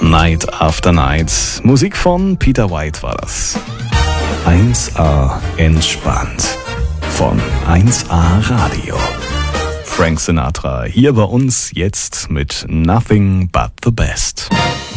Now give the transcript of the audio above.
Night After Night. Musik von Peter White war das. 1A entspannt. Von 1A Radio. Frank Sinatra hier bei uns jetzt mit Nothing But The Best.